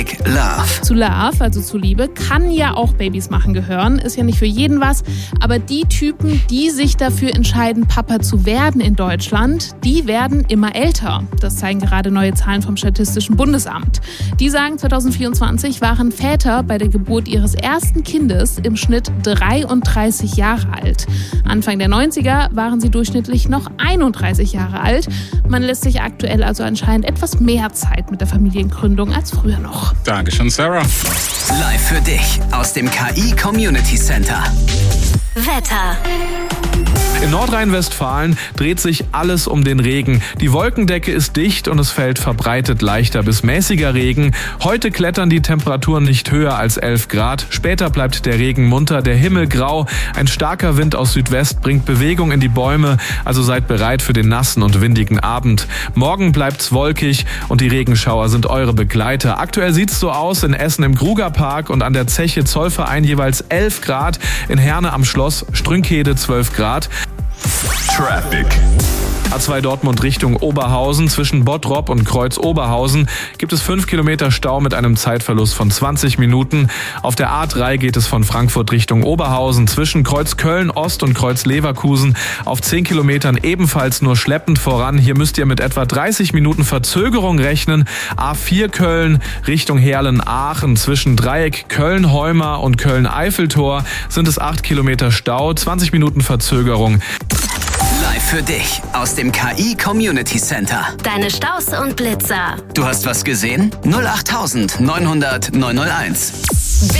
Big Love. Zu Love, also zu Liebe, kann ja auch Babys machen gehören. Ist ja nicht für jeden was. Aber die Typen, die sich dafür entscheiden, Papa zu werden in Deutschland, die werden immer älter. Das zeigen gerade neue Zahlen vom Statistischen Bundesamt. Die sagen, 2024 waren Väter bei der Geburt ihres ersten Kindes im Schnitt 33 Jahre alt. Anfang der 90er waren sie durchschnittlich noch 31 Jahre alt. Man lässt sich aktuell also anscheinend etwas mehr Zeit mit der Familiengründung als früher noch. Dankeschön, Sarah. Live für dich aus dem KI Community Center. Wetter. In Nordrhein-Westfalen dreht sich alles um den Regen. Die Wolkendecke ist dicht und es fällt verbreitet leichter bis mäßiger Regen. Heute klettern die Temperaturen nicht höher als 11 Grad. Später bleibt der Regen munter, der Himmel grau. Ein starker Wind aus Südwest bringt Bewegung in die Bäume. Also seid bereit für den nassen und windigen Abend. Morgen bleibt's wolkig und die Regenschauer sind eure Begleiter. Aktuell sieht's so aus: in Essen im Grugerpark und an der Zeche Zollverein jeweils 11 Grad. In Herne am Schloss Strünkhede 12 Grad. Traffic. A2 Dortmund Richtung Oberhausen. Zwischen Bottrop und Kreuz Oberhausen gibt es 5 Kilometer Stau mit einem Zeitverlust von 20 Minuten. Auf der A3 geht es von Frankfurt Richtung Oberhausen. Zwischen Kreuz Köln Ost und Kreuz Leverkusen auf 10 Kilometern ebenfalls nur schleppend voran. Hier müsst ihr mit etwa 30 Minuten Verzögerung rechnen. A4 Köln Richtung Heerlen-Aachen. Zwischen Dreieck Köln-Heuma und Köln-Eiffeltor sind es 8 Kilometer Stau, 20 Minuten Verzögerung. Live für dich aus dem KI Community Center. Deine Staus und Blitzer. Du hast was gesehen? 08900 901.